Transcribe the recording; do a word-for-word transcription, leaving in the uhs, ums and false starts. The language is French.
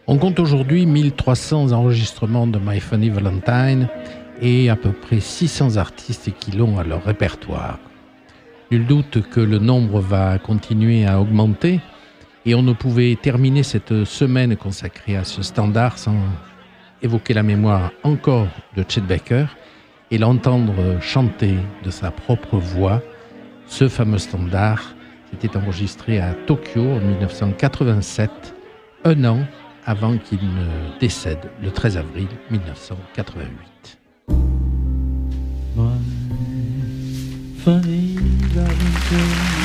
On compte aujourd'hui mille trois cents enregistrements de My Funny Valentine et à peu près six cents artistes qui l'ont à leur répertoire. Nul doute que le nombre va continuer à augmenter et on ne pouvait terminer cette semaine consacrée à ce standard sans évoquer la mémoire encore de Chet Baker et l'entendre chanter de sa propre voix. Ce fameux standard s'était enregistré à Tokyo en dix-neuf cent quatre-vingt-sept, un an avant qu'il ne décède le treize avril dix-neuf cent quatre-vingt-huit. My funny Valentine.